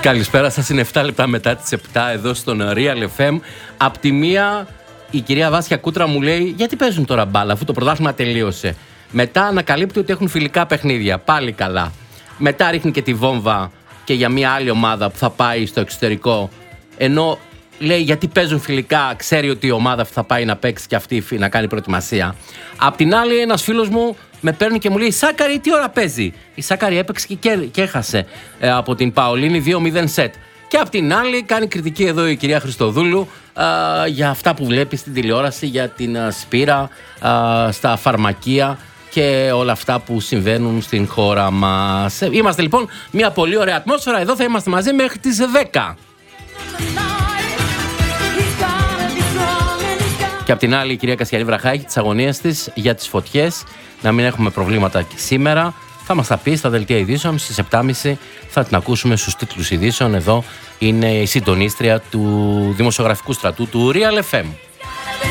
Καλησπέρα σας, είναι 7 λεπτά μετά τις 7 εδώ στον Real FM. Απ' τη μία η κυρία Βάσια Κούτρα μου λέει γιατί παίζουν τώρα μπάλα αφού το πρωτάθλημα τελείωσε. Μετά ανακαλύπτει ότι έχουν φιλικά παιχνίδια, πάλι καλά. Μετά ρίχνει και τη βόμβα και για μια άλλη ομάδα που θα πάει στο εξωτερικό. Ενώ λέει γιατί παίζουν φιλικά, ξέρει ότι η ομάδα που θα πάει να παίξει και αυτή να κάνει προετοιμασία. Απ' την άλλη ένας φίλος μου με παίρνει και μου λέει: Σάκαρη, τι ώρα παίζει? Η Σάκαρη έπαιξε και έχασε από την Παολίνη 2-0 σετ. Και απ' την άλλη κάνει κριτική εδώ η κυρία Χριστοδούλου για αυτά που βλέπει στην τηλεόραση, για την Σπύρα, στα φαρμακεία και όλα αυτά που συμβαίνουν στην χώρα μας. Είμαστε λοιπόν μια πολύ ωραία ατμόσφαιρα. Εδώ θα είμαστε μαζί μέχρι τις 10. Και απ' την άλλη η κυρία Κασιανή Βραχά έχει τις αγωνίες της για τις φωτιές. Να μην έχουμε προβλήματα και σήμερα. Θα μας τα πει στα δελτία ειδήσεων στις 7.30. Θα την ακούσουμε στους τίτλους ειδήσεων. Εδώ είναι η συντονίστρια του δημοσιογραφικού στρατού του Real FM.